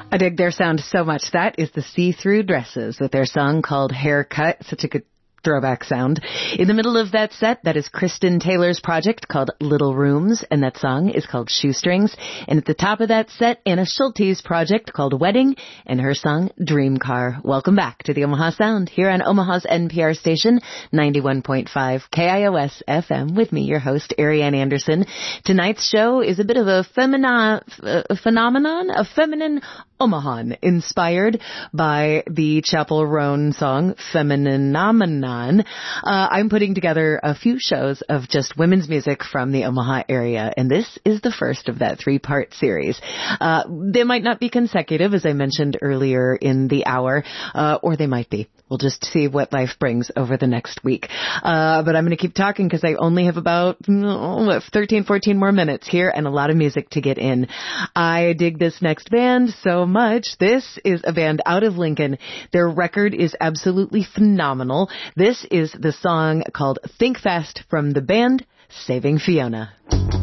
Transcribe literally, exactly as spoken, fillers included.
I dig their sound so much. That is the See-Through Dresses with their song called Haircut. Such a good throwback sound. In the middle of that set, that is Kristen Taylor's project called Little Rooms, and that song is called Shoestrings. And at the top of that set, Anna Schulte's project called Wedding, and her song Dream Car. Welcome back to the Omaha Sound here on Omaha's N P R station, ninety-one point five K I O S F M, with me, your host, Ariane Anderson. Tonight's show is a bit of a femina, a phenomenon, a feminine Omahan, inspired by the Chappell Roan song Femininomenon. Uh, I'm putting together a few shows of just women's music from the Omaha area, and this is the first of that three-part series. Uh, they might not be consecutive, as I mentioned earlier in the hour, uh, or they might be. We'll just see what life brings over the next week. Uh, but I'm going to keep talking because I only have about oh, thirteen, fourteen more minutes here and a lot of music to get in. I dig this next band so much. This is a band out of Lincoln. Their record is absolutely phenomenal. This is the song called Think Fast from the band Saving Fiona.